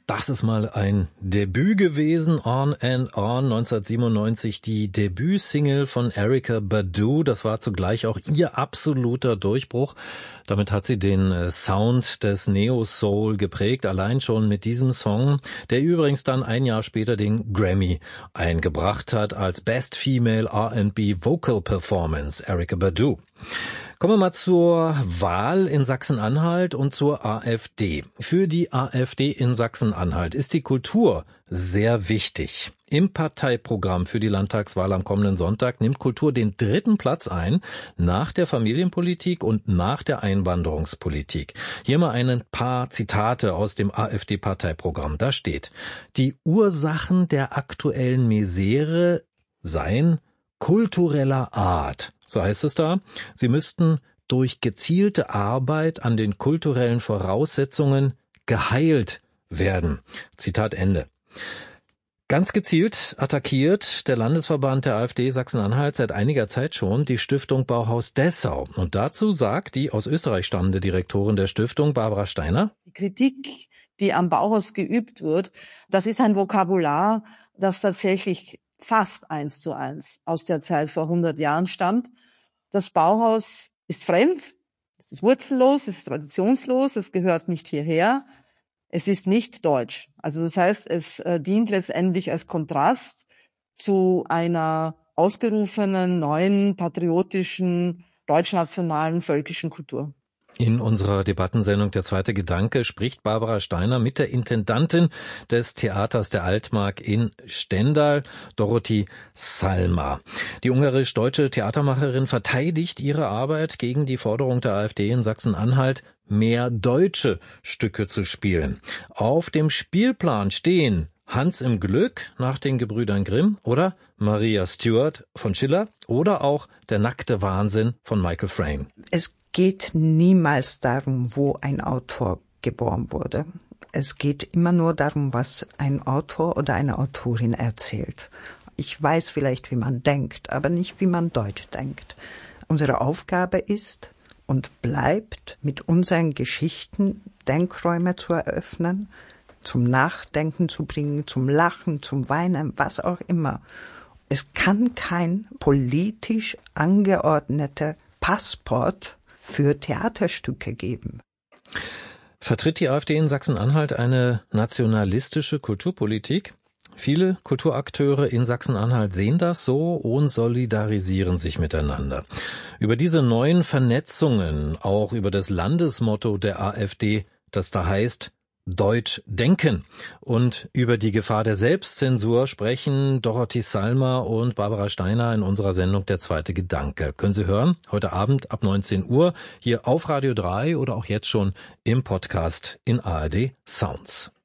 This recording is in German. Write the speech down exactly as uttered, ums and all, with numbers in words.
Das ist mal ein Debüt gewesen, On and On, neunzehnhundertsiebenundneunzig, die Debütsingle von Erykah Badu. Das war zugleich auch ihr absoluter Durchbruch. Damit hat sie den Sound des Neo-Soul geprägt, allein schon mit diesem Song, der übrigens dann ein Jahr später den Grammy eingebracht hat als Best Female R and B Vocal Performance, Erykah Badu. Kommen wir mal zur Wahl in Sachsen-Anhalt und zur AfD. Für die AfD in Sachsen-Anhalt ist die Kultur sehr wichtig. Im Parteiprogramm für die Landtagswahl am kommenden Sonntag nimmt Kultur den dritten Platz ein, nach der Familienpolitik und nach der Einwanderungspolitik. Hier mal ein paar Zitate aus dem AfD-Parteiprogramm. Da steht: Die Ursachen der aktuellen Misere seien kultureller Art. So heißt es da. Sie müssten durch gezielte Arbeit an den kulturellen Voraussetzungen geheilt werden. Zitat Ende. Ganz gezielt attackiert der Landesverband der AfD Sachsen-Anhalt seit einiger Zeit schon die Stiftung Bauhaus Dessau. Und dazu sagt die aus Österreich stammende Direktorin der Stiftung, Barbara Steiner: Die Kritik, die am Bauhaus geübt wird, das ist ein Vokabular, das tatsächlich fast eins zu eins aus der Zeit vor hundert Jahren stammt. Das Bauhaus ist fremd, es ist wurzellos, es ist traditionslos, es gehört nicht hierher, es ist nicht deutsch. Also das heißt, es äh, dient letztendlich als Kontrast zu einer ausgerufenen, neuen, patriotischen, deutschnationalen, völkischen Kultur. In unserer Debattensendung Der zweite Gedanke spricht Barbara Steiner mit der Intendantin des Theaters der Altmark in Stendal, Dorothee Salma. Die ungarisch-deutsche Theatermacherin verteidigt ihre Arbeit gegen die Forderung der AfD in Sachsen-Anhalt, mehr deutsche Stücke zu spielen. Auf dem Spielplan stehen Hans im Glück nach den Gebrüdern Grimm oder Maria Stuart von Schiller oder auch Der nackte Wahnsinn von Michael Frayn. Es geht niemals darum, wo ein Autor geboren wurde. Es geht immer nur darum, was ein Autor oder eine Autorin erzählt. Ich weiß vielleicht, wie man denkt, aber nicht, wie man Deutsch denkt. Unsere Aufgabe ist und bleibt, mit unseren Geschichten Denkräume zu eröffnen, zum Nachdenken zu bringen, zum Lachen, zum Weinen, was auch immer. Es kann kein politisch angeordneter Passport für Theaterstücke geben. Vertritt die AfD in Sachsen-Anhalt eine nationalistische Kulturpolitik? Viele Kulturakteure in Sachsen-Anhalt sehen das so und solidarisieren sich miteinander. Über diese neuen Vernetzungen, auch über das Landesmotto der AfD, das da heißt Deutsch denken, und über die Gefahr der Selbstzensur sprechen Dorothee Salma und Barbara Steiner in unserer Sendung Der zweite Gedanke. Können Sie hören, heute Abend ab neunzehn Uhr hier auf Radio drei oder auch jetzt schon im Podcast in A R D Sounds.